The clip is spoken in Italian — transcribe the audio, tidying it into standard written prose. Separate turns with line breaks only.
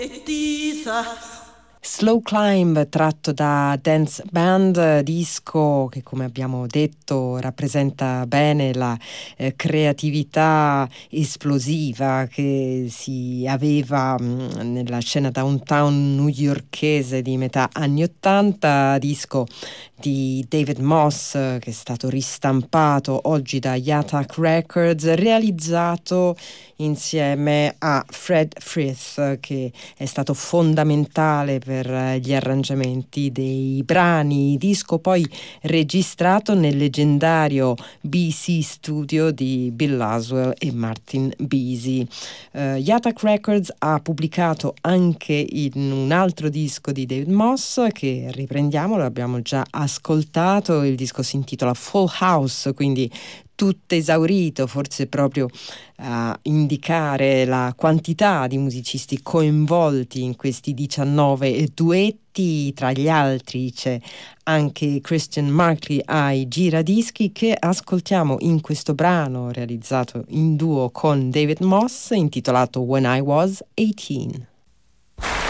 Slow Climb, tratto da Dance Band, disco che, come abbiamo detto, rappresenta bene la creatività esplosiva che si aveva nella scena downtown newyorkese di metà anni '80, disco di David Moss che è stato ristampato oggi da Yatak Records, realizzato insieme a Fred Frith, che è stato fondamentale per gli arrangiamenti dei brani. Disco poi registrato nel leggendario BC Studio di Bill Laswell e Martin Beasy. Yatak Records ha pubblicato anche in un altro disco di David Moss che riprendiamo, l'abbiamo già ascoltato, il disco si intitola Full House, quindi tutto esaurito, forse proprio a indicare la quantità di musicisti coinvolti in questi 19 duetti. Tra gli altri c'è anche Christian Markley ai giradischi, che ascoltiamo in questo brano realizzato in duo con David Moss intitolato When I Was 18.